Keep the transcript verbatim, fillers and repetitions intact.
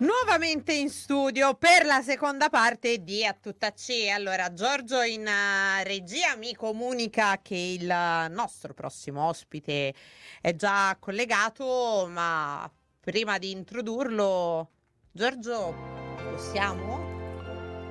Nuovamente in studio per la seconda parte di A Tutta C. Allora, Giorgio in uh, regia mi comunica che il nostro prossimo ospite è già collegato, ma prima di introdurlo, Giorgio, possiamo?